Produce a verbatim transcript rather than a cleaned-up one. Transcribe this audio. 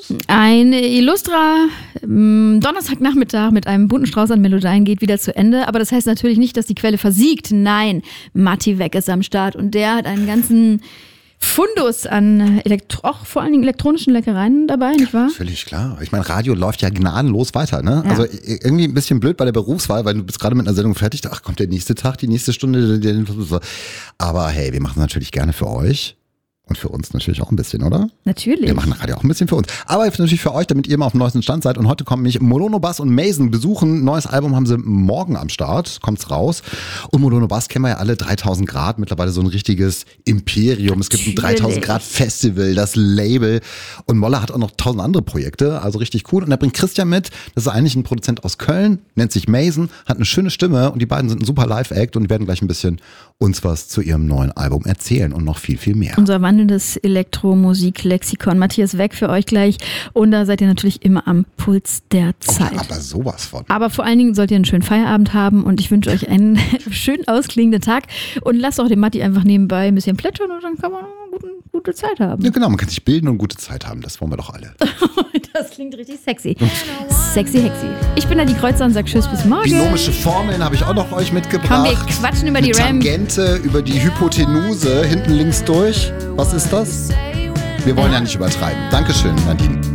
Ein illustrer ähm, Donnerstagnachmittag mit einem bunten Strauß an Melodien geht wieder zu Ende. Aber das heißt natürlich nicht, dass die Quelle versiegt. Nein, Matti Weck ist am Start und der hat einen ganzen Fundus an Elektro- auch vor allen Dingen elektronischen Leckereien dabei, nicht wahr? Völlig klar. Ich meine, Radio läuft ja gnadenlos weiter, ne? Ja. Also irgendwie ein bisschen blöd bei der Berufswahl, weil du bist gerade mit einer Sendung fertig, ach, kommt der nächste Tag, die nächste Stunde. Aber hey, wir machen es natürlich gerne für euch. Und für uns natürlich auch ein bisschen, oder? Natürlich. Wir machen Radio auch ein bisschen für uns. Aber natürlich für euch, damit ihr immer auf dem neuesten Stand seid. Und heute kommen mich Molono Bass und Mason besuchen. Neues Album haben sie morgen am Start. Kommt's raus. Und Molono Bass kennen wir ja alle. dreitausend Grad. Mittlerweile so ein richtiges Imperium. Es gibt ein dreitausend Grad Festival, das Label. Und Molle hat auch noch tausend andere Projekte. Also richtig cool. Und er bringt Christian mit. Das ist eigentlich ein Produzent aus Köln. Nennt sich Mason. Hat eine schöne Stimme. Und die beiden sind ein super Live-Act. Und die werden gleich ein bisschen uns was zu ihrem neuen Album erzählen. Und noch viel, viel mehr. Unser wandelndes Elektromusik-Lexikon. Matthias Weck für euch gleich. Und da seid ihr natürlich immer am Puls der Zeit. Oh, aber sowas von. Aber vor allen Dingen sollt ihr einen schönen Feierabend haben und ich wünsche euch einen schön ausklingenden Tag. Und lasst auch den Matti einfach nebenbei ein bisschen plätschern und dann kann man eine gute, gute Zeit haben. Ja, genau, man kann sich bilden und gute Zeit haben. Das wollen wir doch alle. Das klingt richtig sexy. Sexy, hexy. Ich bin da die Kreuzer und sag tschüss bis morgen. Binomische Formeln habe ich auch noch euch mitgebracht. Komm, wir quatschen über die Eine RAM. Tangente, über die Hypotenuse, hinten links durch. Was ist das? Wir wollen ja nicht übertreiben. Dankeschön, Nadine.